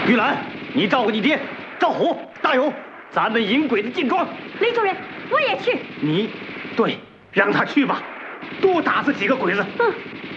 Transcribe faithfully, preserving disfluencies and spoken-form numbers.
玉兰，你照顾你爹。赵虎、大勇，咱们引鬼子进庄。 雷主任，我也去。 你，对，让他去吧，多打死几个鬼子。 嗯。